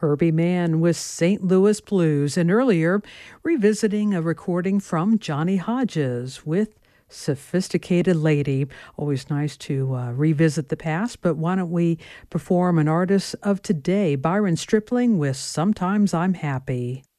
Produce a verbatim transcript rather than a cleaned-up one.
Herbie Mann with Saint Louis Blues, and earlier revisiting a recording from Johnny Hodges with Sophisticated Lady. Always nice to uh, revisit the past, but why don't we perform an artist of today, Byron Stripling with Sometimes I'm Happy.